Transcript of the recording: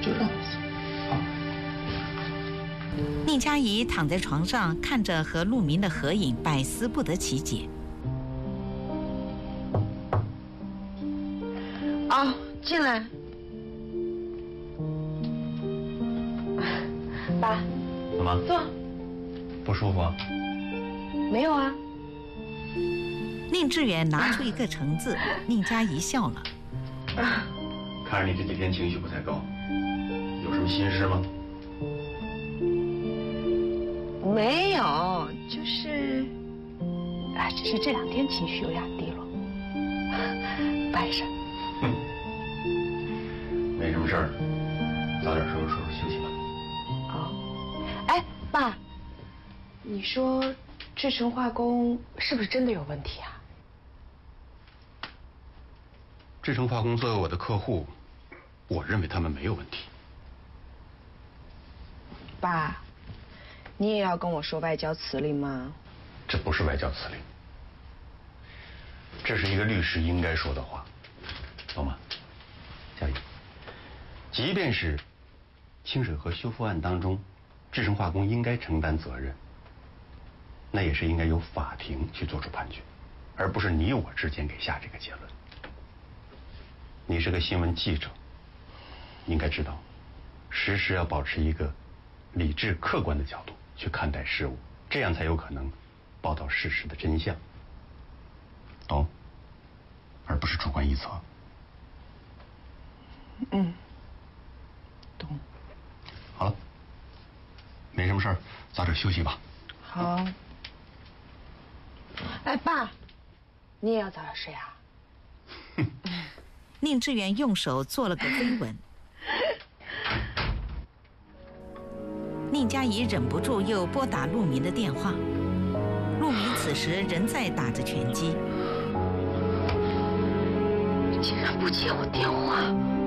就让宁佳怡躺在床上，看着和陆明的合影，百思不得其解。 哦，进来。爸， 怎么？ 坐。 不舒服啊？ 没有啊。 宁致远拿出一个橙子，宁佳怡笑了。 看着你这几天情绪不太高，有什么心事吗？ 没有，就是，只是这2天情绪有点低落，办事。 没什么事儿，早点收拾休息吧。 哦，哎，爸，你说志成化工是不是真的有问题啊？ 志成化工作为我的客户，我认为他们没有问题。 爸，你也要跟我说外交辞令吗？ 这不是外交辞令，这是一个律师应该说的话，懂吗？佳怡，即便是清水河修复案当中，志成化工应该承担责任，那也是应该由法庭去做出判决，而不是你我之间给下这个结论。你是个新闻记者，应该知道，时时要保持一个理智客观的角度去看待事物，这样才有可能报道事实的真相，懂？而不是主观臆测。 嗯，懂。 好了，没什么事儿，早点休息吧。 好。哎，爸，你也要早点睡啊。 宁致远用手做了个飞吻。宁佳怡忍不住又拨打陆明的电话。陆明此时仍在打着拳击。 竟然不接我电话！